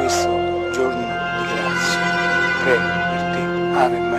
questo giorno di grazia. Prego per te, Ave Maria.